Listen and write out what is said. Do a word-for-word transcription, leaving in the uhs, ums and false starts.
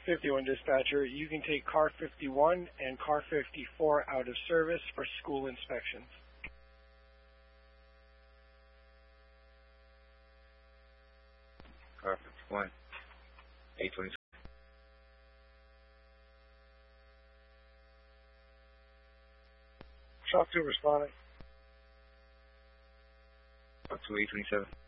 fifty-one dispatcher, you can take car fifty-one and car fifty-four out of service for school inspections. Car fifty-one, eight twenty-two. Shop two responding. Up to eight twenty-seven.